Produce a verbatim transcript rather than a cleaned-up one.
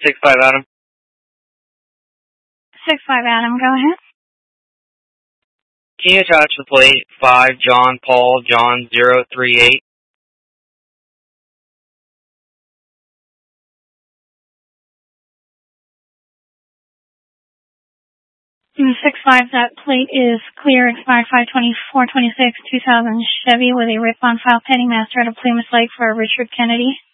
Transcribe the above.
six five Adam. six five Adam, go ahead. Can you attach the plate five John Paul John zero three eight? six five, that plate is clear, expired five twenty-four twenty-six two thousand Chevy with a rip on file pending master out of Plumas Lake for Richard Kennedy.